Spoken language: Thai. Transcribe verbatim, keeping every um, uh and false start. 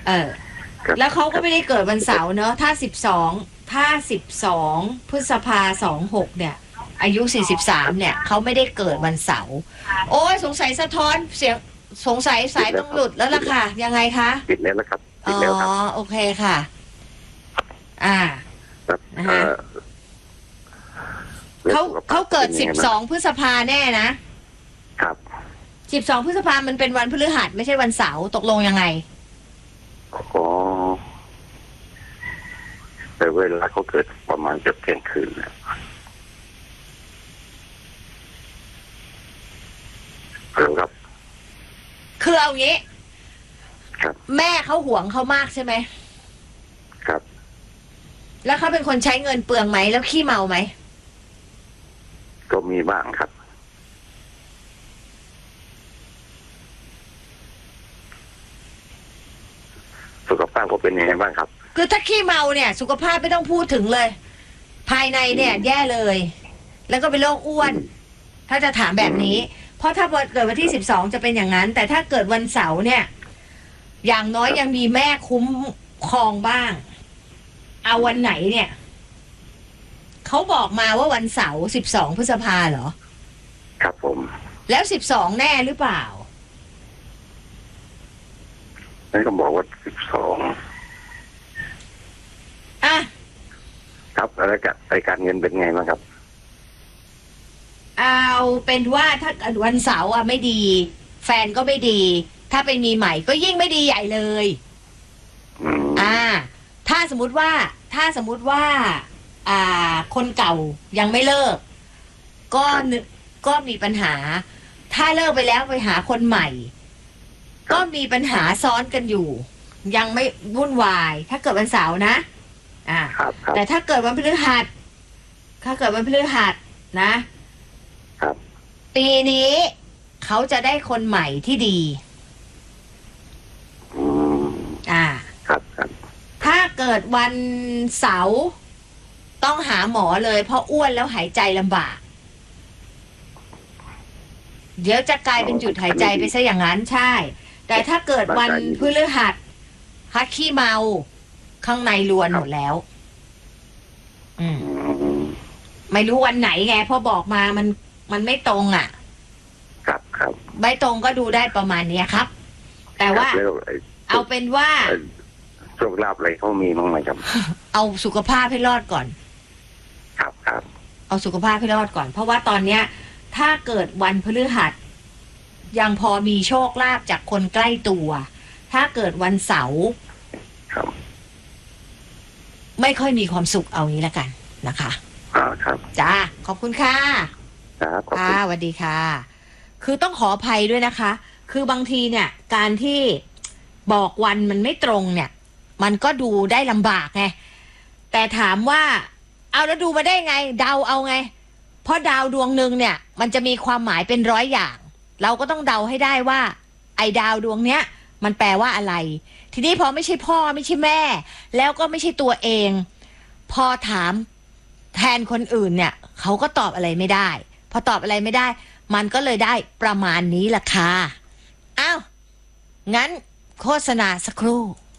เออแล้วเขาก็ไม่ได้เกิดวันเสาร์เนอะถ้าสิบสองถ้าสิบสองพฤษภาสองหกเนี่ยอายุสี่สิบสามเนี่ยเขาไม่ได้เกิดวันเสาร์โอ้ยสงสัยสะท้อนเสียงสงสัยสายต้องหลุดแล้วล่ะค่ะยังไงคะปิดแล้วนะครับอ๋อโอเคค่ะอ่านะคะเขาเขาเกิดสิบสองพฤษภาแน่นะครับสิบสองพฤษภามันเป็นวันพฤหัสไม่ใช่วันเสาร์ตกลงยังไงอ๋อแต่เวลาเขาเกิดประมาณเกือบเที่ยงคืนแล้วครับคือเอางี้ครับแม่เขาหวงเขามากใช่ไหมครับแล้วเขาเป็นคนใช้เงินเปลืองไหมแล้วขี้เมาไหมก็มีบ้างครับสุขภาพก็เป็นยังไงบ้างครับคือถ้าขี้เมาเนี่ยสุขภาพไม่ต้องพูดถึงเลย ภายในเนี่ยแย่เลยแล้วก็เป็นโรคอ้วนถ้าจะถามแบบนี้เพราะถ้าเกิดวันที่สิบสองจะเป็นอย่างนั้นแต่ถ้าเกิดวันเสาร์เนี่ยอย่างน้อยยังมีแม่คุ้มครองบ้างเอาวันไหนเนี่ยเขาบอกมาว่าวันเสาร์สิบสองพฤษภาเหรอครับผมแล้วสิบสองแน่หรือเปล่านั่นก็บอกว่าสิบสองอ่ะครับอะไรกับรายการเงินเป็นไงบ้างครับเอาเป็นว่าถ้าวันเสาร์อ่ะไม่ดีแฟนก็ไม่ดีถ้าไปมีใหม่ก็ยิ่งไม่ดีใหญ่เลยอ่าถ้าสมมุติว่าถ้าสมมุติว่าอ่าคนเก่ายังไม่เลิกก็ก็มีปัญหาถ้าเลิกไปแล้วไปหาคนใหม่ก็มีปัญหาซ้อนกันอยู่ยังไม่วุ่นวายถ้าเกิดวันเสาร์นะอ่าแต่ถ้าเกิดวันพฤหัสถ้าเกิดวันพฤหัสนะครับปีนี้เขาจะได้คนใหม่ที่ดีอ่าครับครับถ้าเกิดวันเสาร์ต้องหาหมอเลยเพราะอ้วนแล้วหายใจลำบากเดี๋ยวจะกลายเป็นหยุดหายใจไปซะอย่างนั้นใช่แต่ถ้าเกิดวันพฤหัสฮักขี้เมาข้างในรวนหมดแล้วอืมไม่รู้วันไหนไงพอบอกมามันมันไม่ตรงอ่ะครับครับไม่ตรงก็ดูได้ประมาณนี้ครับแต่ว่าเอาเป็นว่าโชคลาภอะไรเขามีบ้างไหมครับเอาสุขภาพให้รอดก่อนครับครับเอาสุขภาพให้รอดก่อนเพราะว่าตอนเนี้ยถ้าเกิดวันพฤหัสยังพอมีโชคลาภจากคนใกล้ตัวถ้าเกิดวันเสาร์ไม่ค่อยมีความสุขเอางี้ละกันนะคะอ่าครับจ้าขอบคุณค่ะครับค่ะสวัสดีค่ะคือต้องขออภัยด้วยนะคะคือบางทีเนี่ยการที่บอกวันมันไม่ตรงเนี่ยมันก็ดูได้ลำบากไงแต่ถามว่าเอาแล้วดูมาได้ไงเดาเอาไงเพราะดาวดวงหนึ่งเนี่ยมันจะมีความหมายเป็นร้อยอย่างเราก็ต้องเดาให้ได้ว่าไอ้ดาวดวงเนี้ยมันแปลว่าอะไรทีนี้พอไม่ใช่พ่อไม่ใช่แม่แล้วก็ไม่ใช่ตัวเองพอถามแทนคนอื่นเนี่ยเขาก็ตอบอะไรไม่ได้พอตอบอะไรไม่ได้มันก็เลยได้ประมาณนี้ล่ะค่ะอ้าวงั้นโฆษณาสักครู่